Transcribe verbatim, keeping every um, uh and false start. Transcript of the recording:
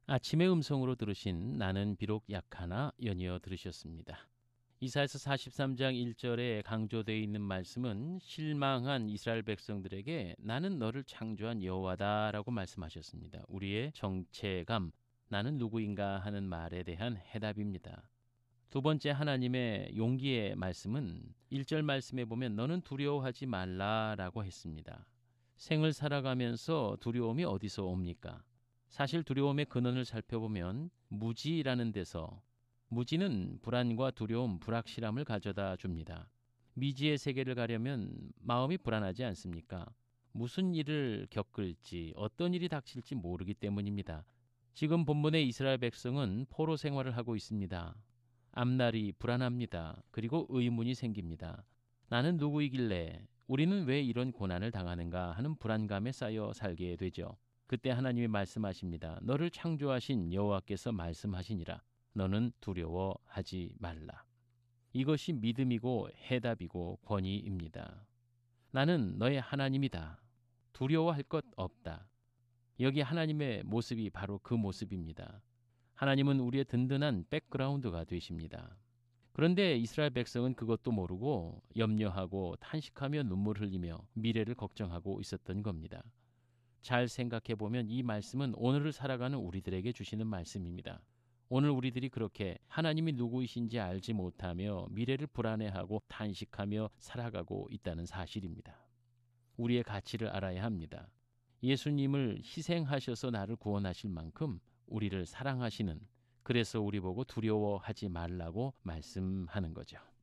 아침의 음성으로 들으신 나는 비록 약하나 연이어 들으셨습니다. 이사야서 사십삼 장 일 절에 강조되어 있는 말씀은 실망한 이스라엘 백성들에게 나는 너를 창조한 여호와다라고 말씀하셨습니다. 우리의 정체감, 나는 누구인가 하는 말에 대한 해답입니다. 두 번째 하나님의 용기의 말씀은 일 절 말씀에 보면 너는 두려워하지 말라라고 했습니다. 생을 살아가면서 두려움이 어디서 옵니까? 사실 두려움의 근원을 살펴보면 무지라는 데서, 무지는 불안과 두려움, 불확실함을 가져다 줍니다. 미지의 세계를 가려면 마음이 불안하지 않습니까? 무슨 일을 겪을지, 어떤 일이 닥칠지 모르기 때문입니다. 지금 본문의 이스라엘 백성은 포로 생활을 하고 있습니다. 앞날이 불안합니다. 그리고 의문이 생깁니다. 나는 누구이길래, 우리는 왜 이런 고난을 당하는가 하는 불안감에 쌓여 살게 되죠. 그때 하나님이 말씀하십니다. 너를 창조하신 여호와께서 말씀하시니라. 너는 두려워하지 말라. 이것이 믿음이고 해답이고 권위입니다. 나는 너의 하나님이다. 두려워할 것 없다. 여기 하나님의 모습이 바로 그 모습입니다. 하나님은 우리의 든든한 백그라운드가 되십니다. 그런데 이스라엘 백성은 그것도 모르고 염려하고 탄식하며 눈물 흘리며 미래를 걱정하고 있었던 겁니다. 잘 생각해 보면 이 말씀은 오늘을 살아가는 우리들에게 주시는 말씀입니다. 오늘 우리들이 그렇게 하나님이 누구이신지 알지 못하며 미래를 불안해하고 탄식하며 살아가고 있다는 사실입니다. 우리의 가치를 알아야 합니다. 예수님을 희생하셔서 나를 구원하실 만큼 우리를 사랑하시는, 그래서 우리 보고 두려워하지 말라고 말씀하는 거죠.